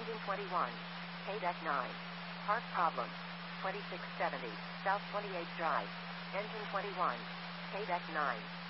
Engine 21. KDEC 9. Part problem. 2670, South 28th Drive. Engine 21. KDEC 9.